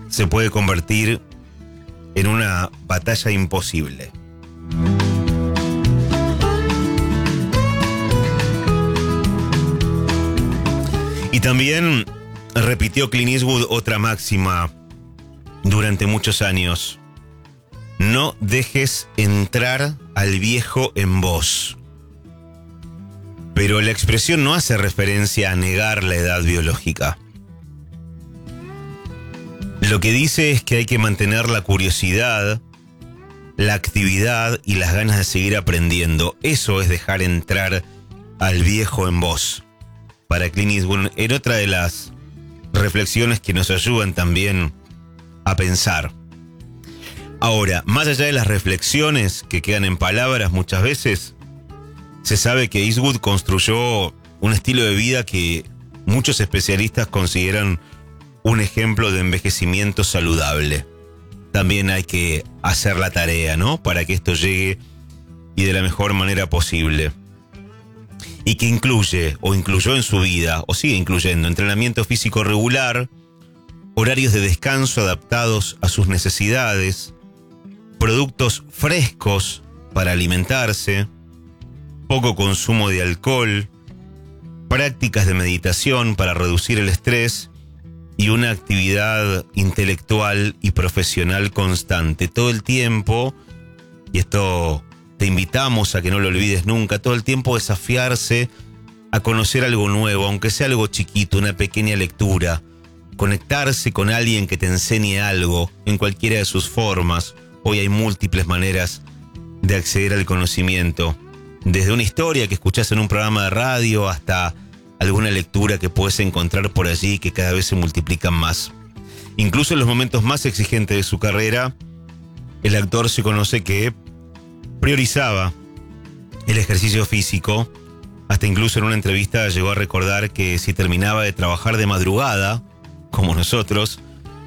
se puede convertir en una batalla imposible. Y también repitió Clint Eastwood otra máxima durante muchos años: no dejes entrar al viejo en vos. Pero la expresión no hace referencia a negar la edad biológica. Lo que dice es que hay que mantener la curiosidad, la actividad y las ganas de seguir aprendiendo. Eso es dejar entrar al viejo en vos. Para Clint Eastwood, en otra de las reflexiones que nos ayudan también a pensar. Ahora, más allá de las reflexiones que quedan en palabras muchas veces, se sabe que Eastwood construyó un estilo de vida que muchos especialistas consideran un ejemplo de envejecimiento saludable. También hay que hacer la tarea, ¿no?, para que esto llegue y de la mejor manera posible. Y que incluyó en su vida, o sigue incluyendo, entrenamiento físico regular, horarios de descanso adaptados a sus necesidades, productos frescos para alimentarse, poco consumo de alcohol, prácticas de meditación para reducir el estrés y una actividad intelectual y profesional constante. Todo el tiempo, y esto te invitamos a que no lo olvides nunca, todo el tiempo desafiarse a conocer algo nuevo, aunque sea algo chiquito, una pequeña lectura, conectarse con alguien que te enseñe algo en cualquiera de sus formas. Hoy hay múltiples maneras de acceder al conocimiento, desde una historia que escuchás en un programa de radio hasta alguna lectura que puedes encontrar por allí, que cada vez se multiplican más. Incluso en los momentos más exigentes de su carrera, el actor se conoce que priorizaba el ejercicio físico. Hasta incluso en una entrevista llegó a recordar que si terminaba de trabajar de madrugada, como nosotros,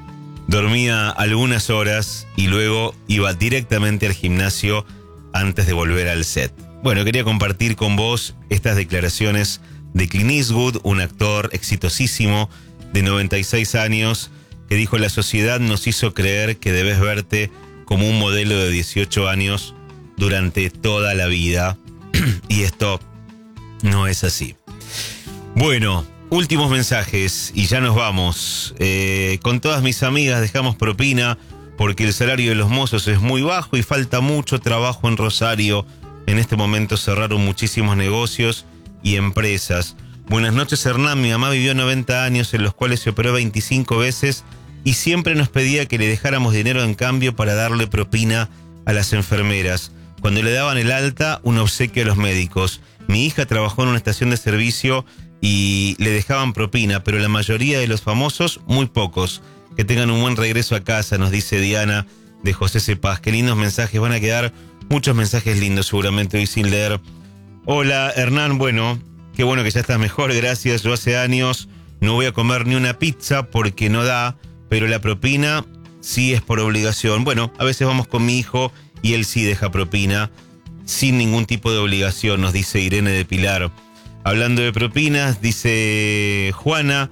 dormía algunas horas y luego iba directamente al gimnasio antes de volver al set. Bueno, quería compartir con vos estas declaraciones de Clint Eastwood, un actor exitosísimo de 96 años, que dijo: la sociedad nos hizo creer que debes verte como un modelo de 18 años durante toda la vida. Y esto no es así. Bueno, últimos mensajes y ya nos vamos. Con todas mis amigas dejamos propina porque el salario de los mozos es muy bajo y falta mucho trabajo en Rosario. En este momento cerraron muchísimos negocios y empresas. Buenas noches, Hernán. Mi mamá vivió 90 años en los cuales se operó 25 veces y siempre nos pedía que le dejáramos dinero en cambio para darle propina a las enfermeras. Cuando le daban el alta, un obsequio a los médicos. Mi hija trabajó en una estación de servicio y le dejaban propina, pero la mayoría de los famosos, muy pocos. Que tengan un buen regreso a casa, nos dice Diana de José Cepaz. Qué lindos mensajes, van a quedar muchos mensajes lindos seguramente hoy sin leer. Hola, Hernán, bueno, qué bueno que ya estás mejor, gracias. Yo hace años no voy a comer ni una pizza porque no da, pero la propina sí es por obligación. Bueno, a veces vamos con mi hijo y él sí deja propina sin ningún tipo de obligación, nos dice Irene de Pilar. Hablando de propinas, dice Juana,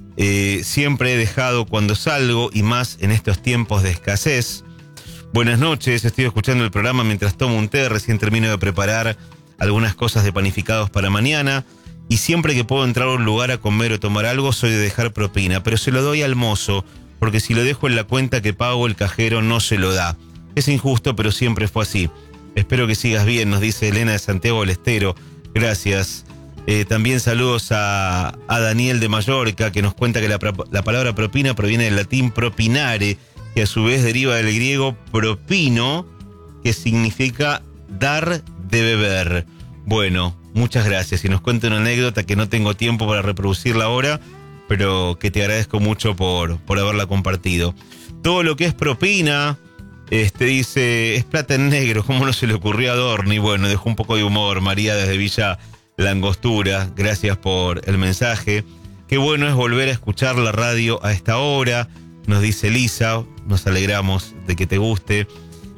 siempre he dejado cuando salgo y más en estos tiempos de escasez. Buenas noches, estoy escuchando el programa mientras tomo un té, recién termino de preparar algunas cosas de panificados para mañana y siempre que puedo entrar a un lugar a comer o tomar algo soy de dejar propina, pero se lo doy al mozo, porque si lo dejo en la cuenta que pago el cajero no se lo da. Es injusto, pero siempre fue así. Espero que sigas bien, nos dice Elena de Santiago del Estero. Gracias. También saludos a Daniel de Mallorca, que nos cuenta que la palabra propina proviene del latín propinare, que a su vez deriva del griego propino, que significa dar de beber. Bueno, muchas gracias. Y nos cuenta una anécdota que no tengo tiempo para reproducirla ahora, pero que te agradezco mucho por haberla compartido. Todo lo que es propina, dice, es plata en negro, ¿cómo no se le ocurrió a Dorni? Bueno, dejó un poco de humor María desde Villa Langostura, gracias por el mensaje. Qué bueno es volver a escuchar la radio a esta hora, nos dice Lisa, nos alegramos de que te guste.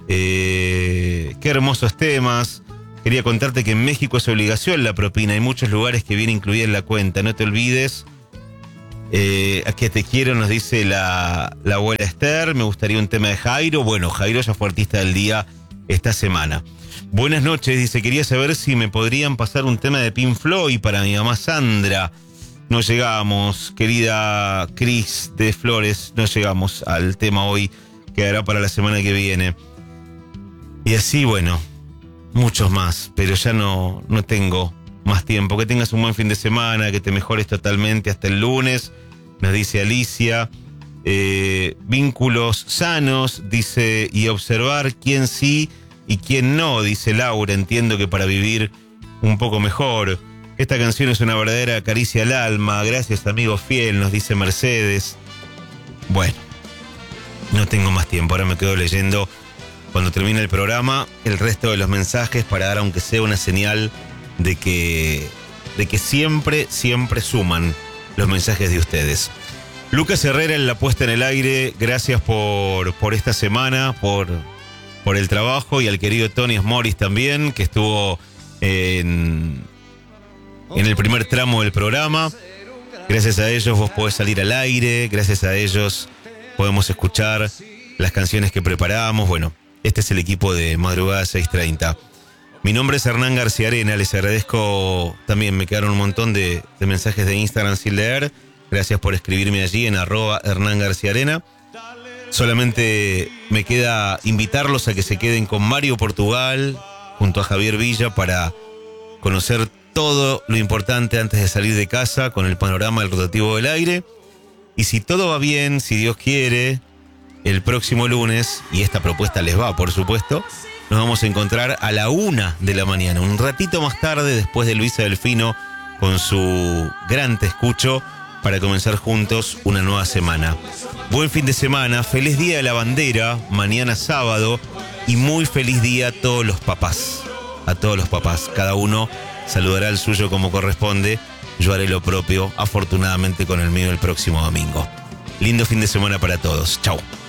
Qué hermosos temas. Quería contarte que en México es obligación la propina, hay muchos lugares que viene incluida en la cuenta, no te olvides A que te quiero, nos dice la abuela Esther. Me gustaría un tema de Jairo. Bueno, Jairo ya fue artista del día esta semana. Buenas noches, dice, quería saber si me podrían pasar un tema de Pink Floyd para mi mamá Sandra. No llegamos, querida Cris de Flores, no llegamos al tema hoy, quedará para la semana que viene. Y así, bueno, muchos más, pero ya no tengo más tiempo. Que tengas un buen fin de semana, que te mejores totalmente hasta el lunes, nos dice Alicia. Vínculos sanos, dice, y observar quién sí y quién no, dice Laura. Entiendo que para vivir un poco mejor. Esta canción es una verdadera caricia al alma. Gracias, amigo fiel, nos dice Mercedes. Bueno, no tengo más tiempo. Ahora me quedo leyendo, cuando termine el programa, el resto de los mensajes para dar, aunque sea una señal de que siempre suman los mensajes de ustedes. Lucas Herrera en la puesta en el aire. Gracias por esta semana, por el trabajo. Y al querido Tony Morris también, que estuvo en el primer tramo del programa. Gracias a ellos vos podés salir al aire, gracias a ellos podemos escuchar las canciones que preparamos. Bueno, este es el equipo de Madrugada 630. Mi nombre es Hernán García Arena, les agradezco también, me quedaron un montón de mensajes de Instagram sin leer. Gracias por escribirme allí en @Hernán García Arena. Solamente me queda invitarlos a que se queden con Mario Portugal junto a Javier Villa para conocer todo lo importante antes de salir de casa con el panorama del rotativo del aire. Y si todo va bien, si Dios quiere, el próximo lunes, y esta propuesta les va, por supuesto, nos vamos a encontrar a la 1 de la mañana, un ratito más tarde, después de Luisa Delfino con su gran Te Escucho, para comenzar juntos una nueva semana. Buen fin de semana, feliz día de la bandera, mañana sábado, y muy feliz día a todos los papás. A todos los papás, cada uno saludará al suyo como corresponde. Yo haré lo propio, afortunadamente con el mío, el próximo domingo. Lindo fin de semana para todos. Chau.